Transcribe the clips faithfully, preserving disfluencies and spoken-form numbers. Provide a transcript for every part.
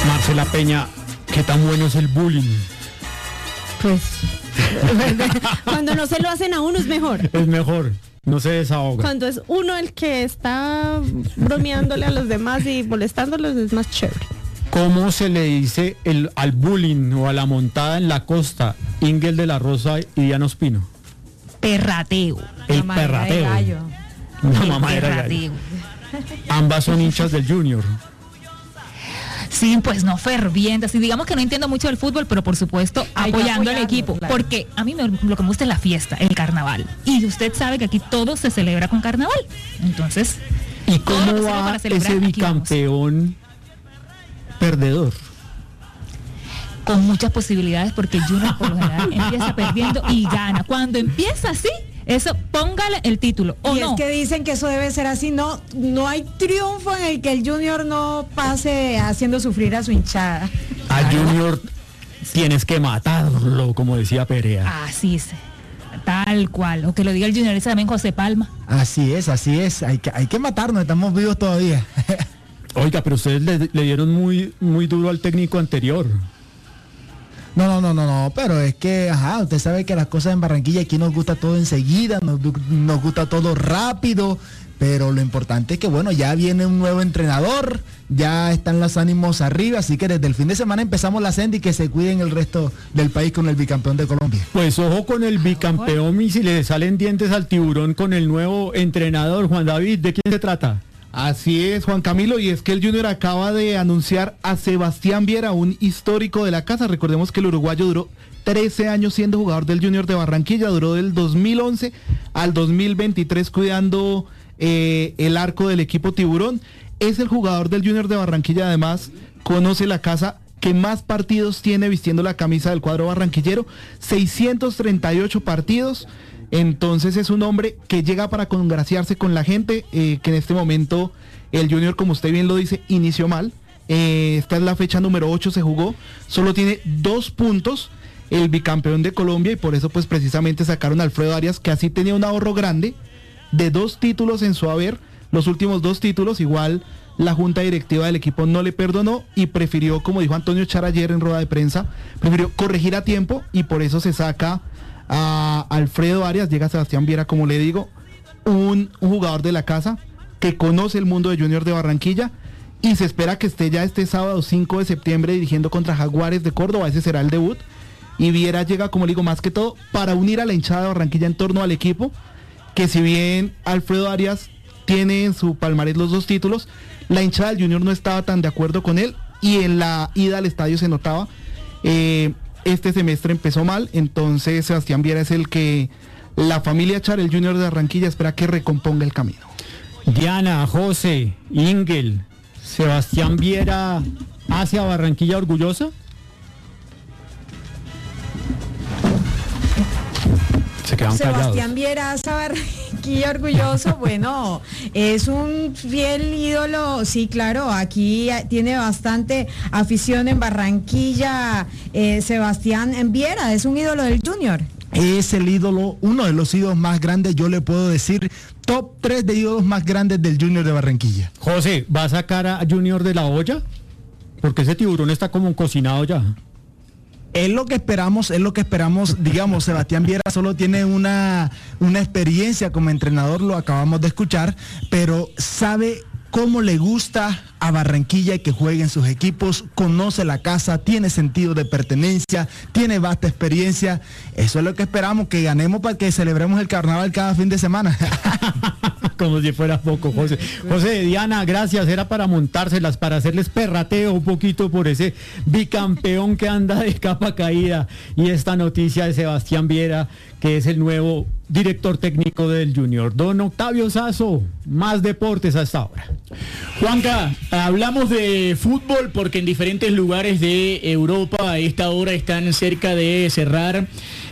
Marcela Peña, ¿qué tan bueno es el bullying? Pues, cuando no se lo hacen a uno es mejor. Es mejor, no se desahoga. Cuando es uno el que está bromeándole a los demás y molestándolos es más chévere. ¿Cómo se le dice el, al bullying o a la montada en la costa, Ingel de la Rosa y Diana Ospino? Perrateo. El perrateo. La El mamadera de perrateo. gallo. Ambas son hinchas del Junior. Sí, pues no fervientes. Y digamos que no entiendo mucho del fútbol, pero por supuesto Hay que apoyando al apoyarlo, equipo. claro. Porque a mí me- lo que me gusta es la fiesta, el carnaval. Y usted sabe que aquí todo se celebra con carnaval. Entonces, ¿Y todo lo cómo que sirva va para celebrar, ese aquí vamos. bicampeón perdedor? Con muchas posibilidades, porque el Junior por lo general empieza perdiendo y gana. Cuando empieza así, eso, póngale el título, ¿o Y no? es que dicen que eso debe ser así, no, no hay triunfo en el que el Junior no pase haciendo sufrir a su hinchada. A Junior tienes que matarlo, como decía Perea. Así es, tal cual. O que lo diga el Junior, ese también José Palma. Así es, así es. Hay que, hay que matarnos, estamos vivos todavía. Oiga, pero ustedes le, le dieron muy, muy duro al técnico anterior. No, no, no, no, no, pero es que, ajá, usted sabe que las cosas en Barranquilla aquí nos gusta todo enseguida, nos, gu- nos gusta todo rápido, pero lo importante es que, bueno, ya viene un nuevo entrenador, ya están los ánimos arriba, así que desde el fin de semana empezamos la senda y que se cuiden el resto del país con el bicampeón de Colombia. Pues ojo con el bicampeón y si le salen dientes al tiburón con el nuevo entrenador, Juan David, ¿de quién se trata? Así es, Juan Camilo, y es que el Junior acaba de anunciar a Sebastián Viera, un histórico de la casa. Recordemos que el uruguayo duró trece años siendo jugador del Junior de Barranquilla, duró del dos mil once al dos mil veintitrés cuidando eh, el arco del equipo Tiburón. Es el jugador del Junior de Barranquilla, además conoce la casa que más partidos tiene vistiendo la camisa del cuadro barranquillero, seiscientos treinta y ocho partidos. Entonces es un hombre que llega para congraciarse con la gente, eh, que en este momento el Junior, como usted bien lo dice, inició mal. Eh, esta es la fecha número ocho, se jugó, solo tiene dos puntos, el bicampeón de Colombia, y por eso pues precisamente sacaron a Alfredo Arias, que así tenía un ahorro grande de dos títulos en su haber, los últimos dos títulos. Igual la junta directiva del equipo no le perdonó y prefirió, como dijo Antonio Char ayer en rueda de prensa, prefirió corregir a tiempo y por eso se saca a Alfredo Arias, llega Sebastián Viera, como le digo, un, un jugador de la casa que conoce el mundo de Junior de Barranquilla y se espera que esté ya este sábado cinco de septiembre dirigiendo contra Jaguares de Córdoba. Ese será el debut, y Viera llega, como le digo, más que todo para unir a la hinchada de Barranquilla en torno al equipo, que si bien Alfredo Arias tiene en su palmarés los dos títulos, la hinchada del Junior no estaba tan de acuerdo con él y en la ida al estadio se notaba. eh, Este semestre empezó mal, entonces Sebastián Viera es el que la familia Char, el Junior de Barranquilla, espera que recomponga el camino. Diana, José, Ingel, Sebastián Viera hacia Barranquilla orgullosa. Se quedan callados. Sebastián Viera, esa Barranquilla orgulloso, bueno, es un fiel ídolo, sí, claro, aquí tiene bastante afición en Barranquilla. eh, Sebastián Viera es un ídolo del Junior. Es el ídolo, uno de los ídolos más grandes, yo le puedo decir, top tres de ídolos más grandes del Junior de Barranquilla. José, ¿va a sacar a Junior de la olla? Porque ese tiburón está como cocinado ya. Es lo que esperamos, es lo que esperamos, digamos, Sebastián Viera solo tiene una, una experiencia como entrenador, lo acabamos de escuchar, pero sabe cómo le gusta a Barranquilla que jueguen sus equipos, conoce la casa, tiene sentido de pertenencia, tiene vasta experiencia. Eso es lo que esperamos, que ganemos para que celebremos el carnaval cada fin de semana. Como si fuera poco, José. José, Diana, gracias. Era para montárselas, para hacerles perrateo un poquito por ese bicampeón que anda de capa caída. Y esta noticia de Sebastián Viera, que es el nuevo director técnico del Junior. Don Octavio Sazo, más deportes hasta ahora. Juanca, hablamos de fútbol porque en diferentes lugares de Europa a esta hora están cerca de cerrar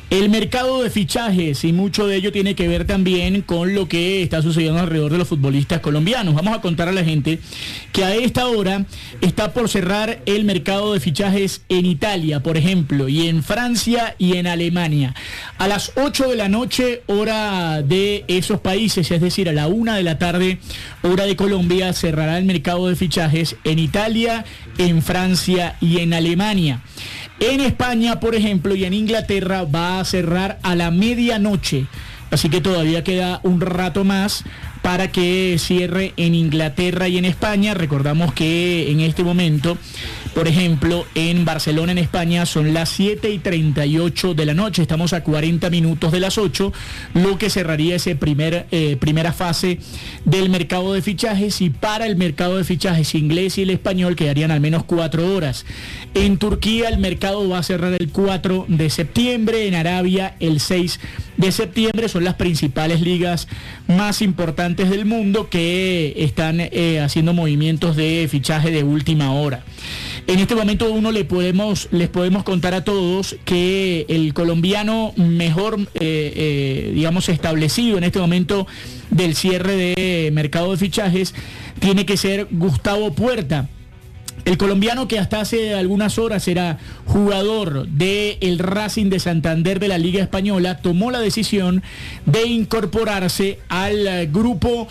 El mercado de fichajes, y mucho de ello tiene que ver también con lo que está sucediendo alrededor de los futbolistas colombianos. Vamos a contar a la gente que a esta hora está por cerrar el mercado de fichajes en Italia, por ejemplo, y en Francia y en Alemania. A las ocho de la noche, hora de esos países, es decir, a la una de la tarde, hora de Colombia, cerrará el mercado de fichajes en Italia, en Francia y en Alemania. En España, por ejemplo, y en Inglaterra va a cerrar a la medianoche, así que todavía queda un rato más para que cierre en Inglaterra y en España. Recordamos que en este momento, por ejemplo, en Barcelona, en España, son las siete y treinta y ocho de la noche, estamos a cuarenta minutos de las ocho, lo que cerraría esa primer, eh, primera fase del mercado de fichajes, y para el mercado de fichajes inglés y el español quedarían al menos cuatro horas. En Turquía el mercado va a cerrar el cuatro de septiembre, en Arabia el seis de septiembre, son las principales ligas más importantes del mundo que están eh, haciendo movimientos de fichaje de última hora. En este momento uno le podemos, les podemos contar a todos que el colombiano mejor, eh, eh, digamos, establecido en este momento del cierre de mercado de fichajes tiene que ser Gustavo Puerta. El colombiano, que hasta hace algunas horas era jugador del Racing de Santander de la Liga Española, tomó la decisión de incorporarse al grupo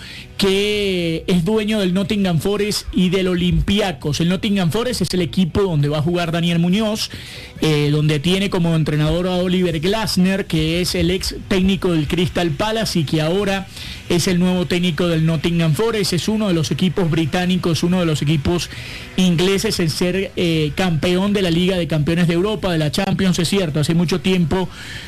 que es dueño del Nottingham Forest y del Olympiacos. El Nottingham Forest es el equipo donde va a jugar Daniel Muñoz, eh, donde tiene como entrenador a Oliver Glasner, que es el ex técnico del Crystal Palace y que ahora es el nuevo técnico del Nottingham Forest. Es uno de los equipos británicos, uno de los equipos ingleses en ser eh, campeón de la Liga de Campeones de Europa, de la Champions, es cierto, hace mucho tiempo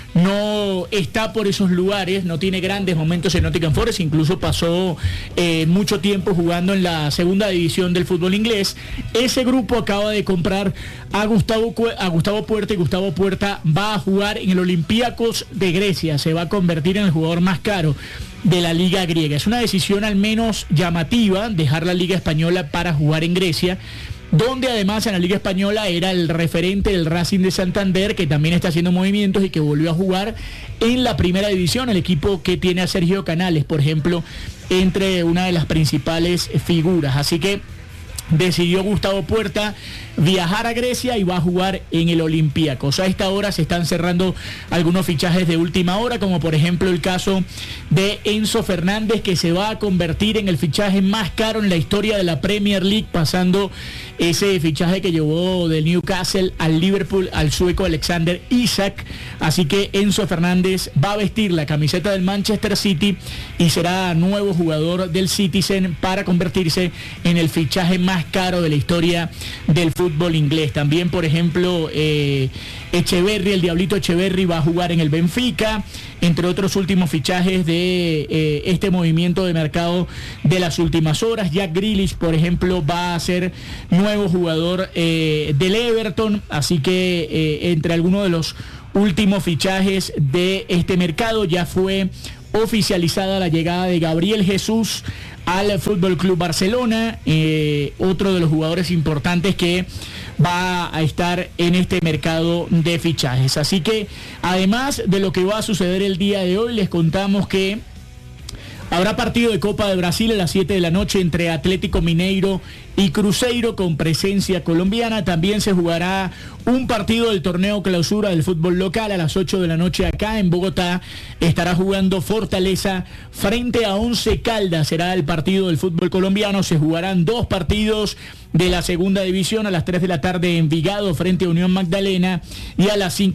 no está por esos lugares, no tiene grandes momentos en Nottingham Forest, incluso pasó eh, mucho tiempo jugando en la segunda división del fútbol inglés. Ese grupo acaba de comprar a Gustavo, a Gustavo Puerta, y Gustavo Puerta va a jugar en el Olympiacos de Grecia, se va a convertir en el jugador más caro de la liga griega. Es una decisión al menos llamativa, dejar la liga española para jugar en Grecia, donde además en la Liga Española era el referente del Racing de Santander, que también está haciendo movimientos y que volvió a jugar en la primera división, el equipo que tiene a Sergio Canales, por ejemplo, entre una de las principales figuras. Así que decidió Gustavo Puerta viajar a Grecia y va a jugar en el Olympiacos. A esta hora se están cerrando algunos fichajes de última hora, como por ejemplo el caso de Enzo Fernández, que se va a convertir en el fichaje más caro en la historia de la Premier League, pasando ese fichaje que llevó del Newcastle al Liverpool al sueco Alexander Isak. Así que Enzo Fernández va a vestir la camiseta del Manchester City y será nuevo jugador del Citizen para convertirse en el fichaje más caro de la historia del fútbol inglés. También, por ejemplo, eh, Echeverri, el Diablito Echeverri, va a jugar en el Benfica, entre otros últimos fichajes de eh, este movimiento de mercado de las últimas horas. Jack Grealish, por ejemplo, va a ser nuevo jugador eh, del Everton, así que eh, entre algunos de los últimos fichajes de este mercado ya fue oficializada la llegada de Gabriel Jesús al F C Barcelona, eh, otro de los jugadores importantes que va a estar en este mercado de fichajes. Así que, además de lo que va a suceder el día de hoy, les contamos que habrá partido de Copa de Brasil a las siete de la noche entre Atlético Mineiro y Cruzeiro con presencia colombiana. También se jugará un partido del torneo clausura del fútbol local a las ocho de la noche acá en Bogotá. Estará jugando Fortaleza frente a Once Caldas. Será el partido del fútbol colombiano. Se jugarán dos partidos de la segunda división a las tres de la tarde en Envigado frente a Unión Magdalena y a las cinco